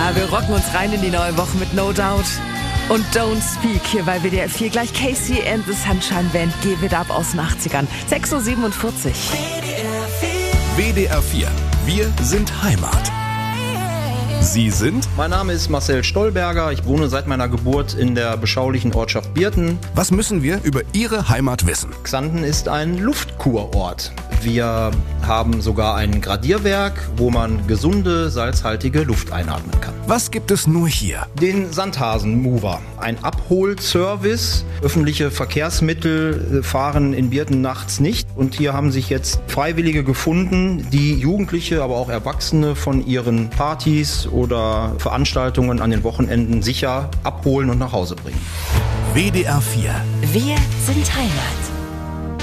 Ja, wir rocken uns rein in die neue Woche mit No Doubt und Don't Speak hier bei WDR 4. Gleich Casey and the Sunshine Band, Give It Up aus den 80ern. 6.47 Uhr. WDR 4. Wir sind Heimat. Sie sind? Mein Name ist Marcel Stolberger. Ich wohne seit meiner Geburt in der beschaulichen Ortschaft Birten. Was müssen wir über Ihre Heimat wissen? Xanten ist ein Luftkurort. Wir haben sogar ein Gradierwerk, wo man gesunde, salzhaltige Luft einatmen kann. Was gibt es nur hier? Den Sandhasen-Mover, ein Abholservice. Öffentliche Verkehrsmittel fahren in Birten nachts nicht. Und hier haben sich jetzt Freiwillige gefunden, die Jugendliche, aber auch Erwachsene von ihren Partys oder Veranstaltungen an den Wochenenden sicher abholen und nach Hause bringen. WDR 4. Wir sind Heimat.